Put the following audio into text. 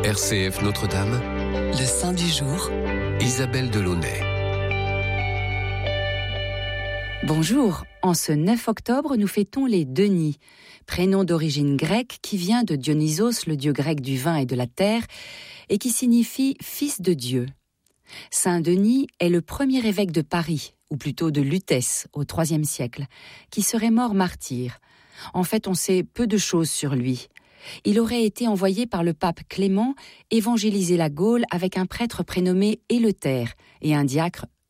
RCF Notre-Dame, le saint du jour, Isabelle Delaunay. Bonjour, en ce 9 octobre, nous fêtons les Denis, prénom d'origine grecque qui vient de Dionysos, le dieu grec du vin et de la terre, et qui signifie « fils de Dieu ». Saint Denis est le premier évêque de Paris, ou plutôt de Lutèce, au IIIe siècle, qui serait mort martyr. En fait, on sait peu de choses sur lui. Il aurait été envoyé par le pape Clément évangéliser la Gaule avec un prêtre prénommé Éleuthère et un diacre